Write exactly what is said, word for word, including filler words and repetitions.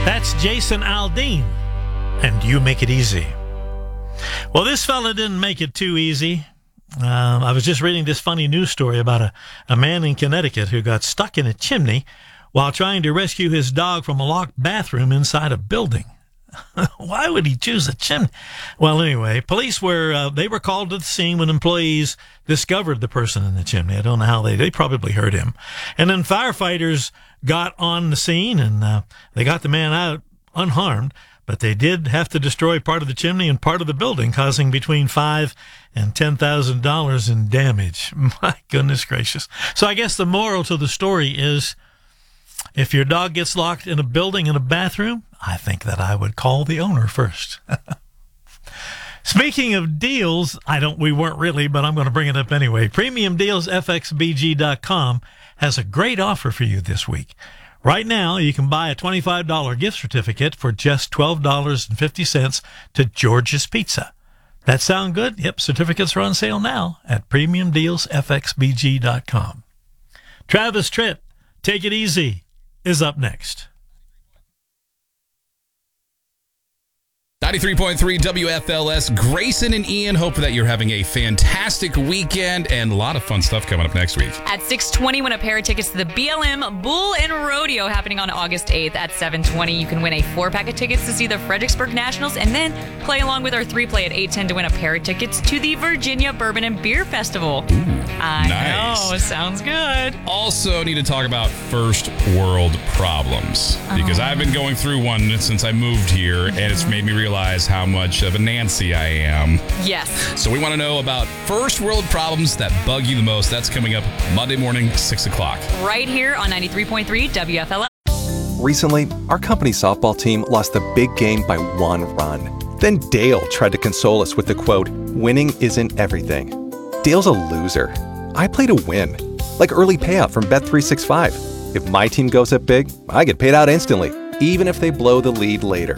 That's Jason Aldean, and You Make It Easy. Well, this fella didn't make it too easy. Um, I was just reading this funny news story about a, a man in Connecticut who got stuck in a chimney while trying to rescue his dog from a locked bathroom inside a building. Why would he choose a chimney? Well, anyway, police were uh, they were called to the scene when employees discovered the person in the chimney. I don't know how they they probably heard him. And then firefighters got on the scene, and uh, they got the man out unharmed. But they did have to destroy part of the chimney and part of the building, causing between five and ten thousand dollars in damage. My goodness gracious! So I guess the moral to the story is, if your dog gets locked in a building in a bathroom, I think that I would call the owner first. Speaking of deals, I don't. We weren't really, but I'm going to bring it up anyway. Premium Deals F X B G dot com has a great offer for you this week. Right now, you can buy a twenty-five dollars gift certificate for just twelve dollars and fifty cents to George's Pizza. That sound good? Yep, certificates are on sale now at Premium Deals F X B G dot com. Travis Tritt, Take It Easy, is up next. ninety-three point three W F L S, Grayson and Ian, hope that you're having a fantastic weekend and a lot of fun stuff coming up next week. At six twenty, win a pair of tickets to the B L M Bull and Rodeo happening on August eighth. At seven twenty, you can win a four-pack of tickets to see the Fredericksburg Nationals and then play along with our three-play at eight ten to win a pair of tickets to the Virginia Bourbon and Beer Festival. Ooh, I nice. know, sounds good. Also need to talk about first world problems because Oh. I've been going through one since I moved here, and it's made me realize how much of a Nancy I am. Yes. So we want to know about first world problems that bug you the most. That's coming up Monday morning, six o'clock. Right here on ninety-three point three W F L S. Recently, our company softball team lost the big game by one run. Then Dale tried to console us with the quote, "Winning isn't everything." Dale's a loser. I play to win, like early payout from Bet three sixty-five. If my team goes up big, I get paid out instantly, even if they blow the lead later.